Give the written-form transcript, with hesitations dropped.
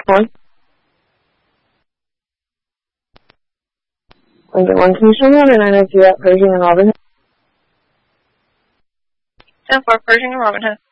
One. Lincoln 1, can you show me on the 902 at Pershing and Robin Hood? 10-4, Pershing and Robin Hood.